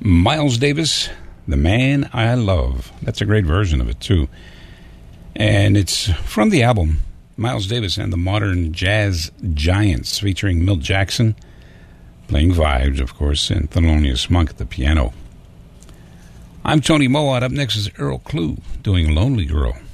Miles Davis, The Man I Love. That's a great version of it, too. And it's from the album Miles Davis and the Modern Jazz Giants, featuring Milt Jackson, playing vibes, of course, and Thelonious Monk at the piano. I'm Tony Mowat. Up next is Earl Klugh doing Lonely Girl.